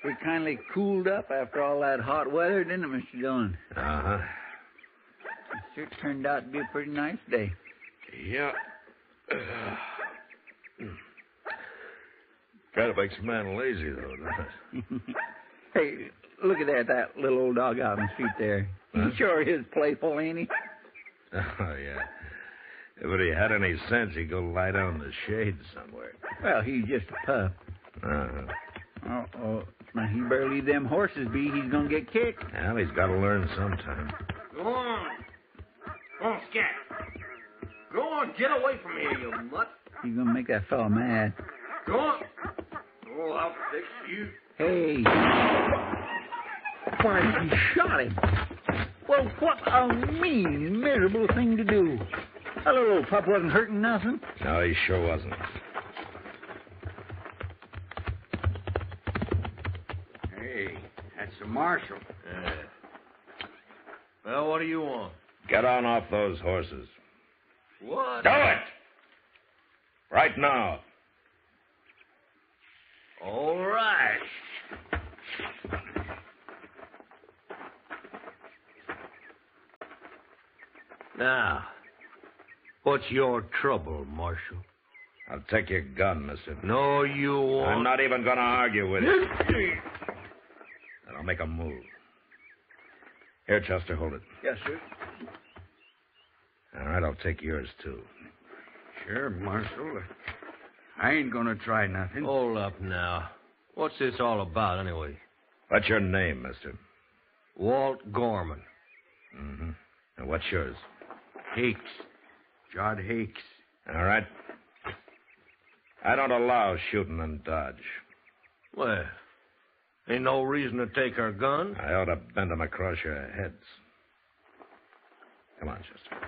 It kindly cooled up after all that hot weather, didn't it, Mr. Dillon? Uh-huh. It sure turned out to be a pretty nice day. Yeah. Kind of makes a man lazy, though, doesn't it? Hey, look at that little old dog out in the street there. Huh? He sure is playful, ain't he? Oh, yeah. If he had any sense, he'd go lie down in the shade somewhere. Well, he's just a pup. Uh-huh. Oh, now he better leave them horses be. He's gonna get kicked. Well, he's got to learn sometime. Go on. Go on, scat. Go on, get away from here, you mutt. He's gonna make that fellow mad. Go on. Oh, I'll fix you. Hey. Why, he shot him. Well, what a mean, miserable thing to do. That little old pup wasn't hurting nothing. No, he sure wasn't. Hey, that's the marshal. Well, what do you want? Get on off those horses. What? Do it! Right now. All right. Now, what's your trouble, Marshal? I'll take your gun, mister. No, you won't. I'm not even going to argue with you. Then I'll make a move. Here, Chester, hold it. Yes, sir. All right, I'll take yours, too. Sure, Marshal. I ain't gonna try nothing. Hold up now. What's this all about, anyway? What's your name, mister? Walt Gorman. Mm-hmm. And what's yours? Hakes. Jod Hakes. All right. I don't allow shooting and dodge. Well, ain't no reason to take our gun. I ought to bend them across your heads. Come on, Chester.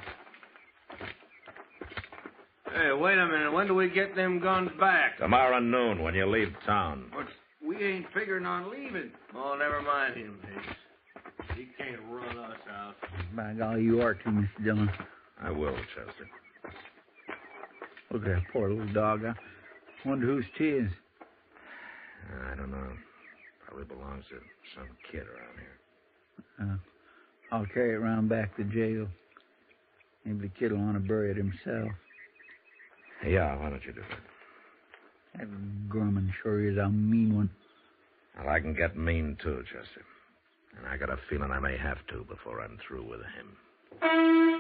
Hey, wait a minute. When do we get them guns back? Tomorrow noon when you leave town. But we ain't figuring on leaving. Oh, never mind him, Hicks. He can't run us out. By golly, you are too, Mr. Dillon. I will, Chester. Look at that poor little dog. I wonder whose 'tis. I don't know. Probably belongs to some kid around here. I'll carry it round back to jail. Maybe the kid will want to bury it himself. Yeah, why don't you do that? That Gorman sure is a mean one. Well, I can get mean, too, Chester. And I got a feeling I may have to before I'm through with him.